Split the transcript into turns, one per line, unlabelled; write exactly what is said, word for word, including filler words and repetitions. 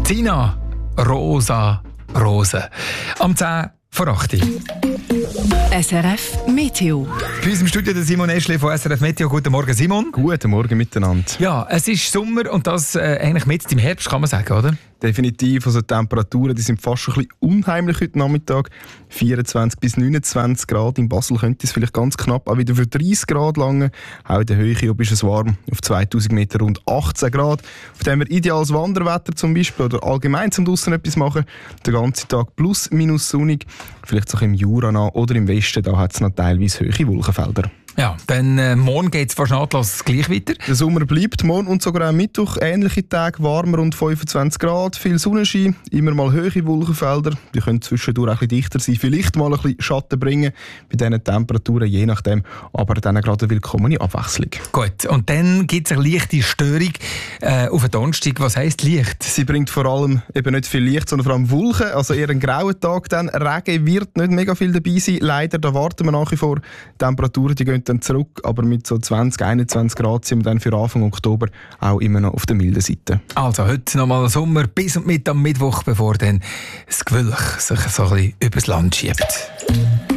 Tina, Rosa, Rose. Am zehn vor acht.
S R F Meteo.
Bei uns im Studio der Simon Eschli von S R F Meteo. Guten Morgen, Simon.
Guten Morgen miteinander.
Ja, es ist Sommer und das äh, eigentlich mit im Herbst, kann man sagen, oder?
Definitiv. Also die Temperaturen die sind fast schon ein bisschen unheimlich heute Nachmittag. vierundzwanzig bis neunundzwanzig Grad. In Basel könnte es vielleicht ganz knapp auch wieder für dreißig Grad lange. Auch in der Höhe ist es warm. Auf zweitausend Meter rund achtzehn Grad. Auf dem wir ideales Wanderwetter zum Beispiel oder allgemein zum draussen etwas machen. Den ganzen Tag plus minus sonnig. Vielleicht auch im Jura noch oder im Westen. Da hat es noch teilweise hohe Wolkenfelder.
Ja, dann äh, morgen geht es fast nahtlos gleich weiter.
Der Sommer bleibt morgen und sogar am Mittwoch. Ähnliche Tage, warm rund fünfundzwanzig Grad, viel Sonnenschein, immer mal hohe Wolkenfelder. Die können zwischendurch auch ein bisschen dichter sein, vielleicht mal ein bisschen Schatten bringen bei diesen Temperaturen, je nachdem. Aber dann gerade eine willkommene Abwechslung.
Gut, und dann gibt es eine leichte Störung äh, auf den Donnerstag. Was heisst Licht?
Sie bringt vor allem eben nicht viel Licht, sondern vor allem Wolken. Also eher ein grauer Tag dann. Regen wird nicht mega viel dabei sein. Leider, da warten wir nach wie vor. Die Temperaturen die gehen dann zurück, aber mit so zwanzig, einundzwanzig Grad sind wir dann für Anfang Oktober auch immer noch auf der milden Seite.
Also heute nochmal Sommer bis und mit am Mittwoch, bevor dann das Gewölk sich so ein bisschen übers Land schiebt.